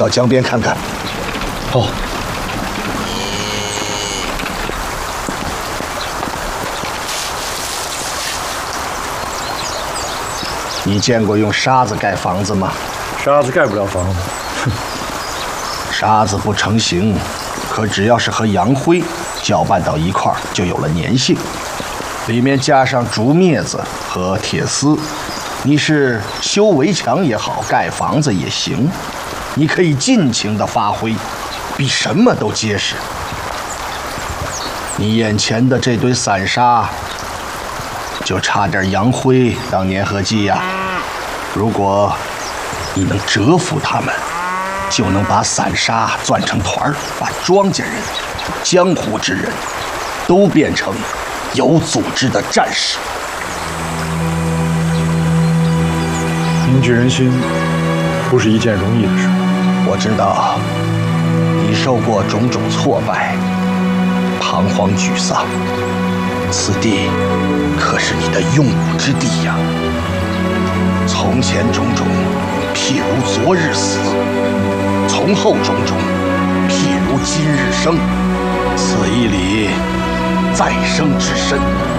到江边看看。 好。 你见过用沙子盖房子吗？ 沙子盖不了房子。 沙子不成形，可只要是和洋灰搅拌到一块儿，就有了粘性。里面加上竹篾子和铁丝，你是修围墙也好，盖房子也行，你可以尽情的发挥，比什么都结实。你眼前的这堆散沙，就差点洋灰当粘合剂呀。如果你能折服他们，就能把散沙攥成团儿，把庄稼人、江湖之人都变成有组织的战士。 凝聚人心，不是一件容易的事。 我知道你受过种种挫败，彷徨沮丧，此地可是你的用武之地呀。从前种种，譬如昨日死；从后种种，譬如今日生。此一里再生之身。